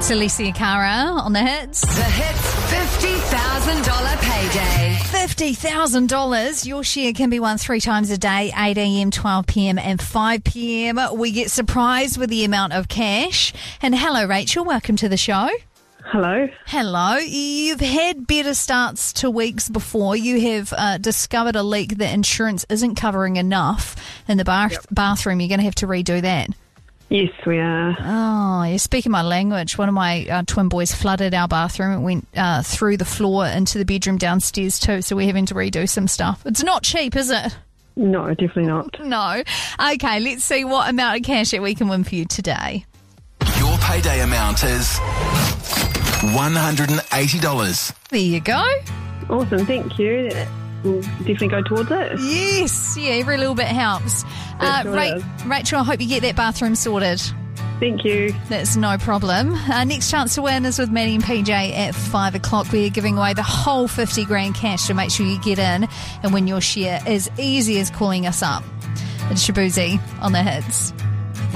It's Alicia Cara on The Hits. The Hits $50,000 payday. $50,000. Your share can be won 3 times a day, 8 a.m, 12 p.m. and 5 p.m. We get surprised with the amount of cash. And hello, Rachel. Welcome to the show. Hello. Hello. You've had better starts to weeks before. You have discovered a leak that insurance isn't covering enough in the bathroom. You're going to have to redo that. Yes, we are. Oh, you're speaking my language. One of my twin boys flooded our bathroom. It went through the floor into the bedroom downstairs too, so we're having to redo some stuff. It's not cheap, is it? No, definitely not. No. Okay, let's see what amount of cash that we can win for you today. Your payday amount is $180. There you go. Awesome, thank you. We'll definitely go towards it. Yes, yeah, every little bit helps. Rachel, I hope you get that bathroom sorted. Thank you. That's no problem. Next chance to win is with Maddie and PJ at 5 o'clock. We're giving away the whole 50 grand cash, so make sure you get in and win your share as easy as calling us up. It's Shabuzi on The Hits.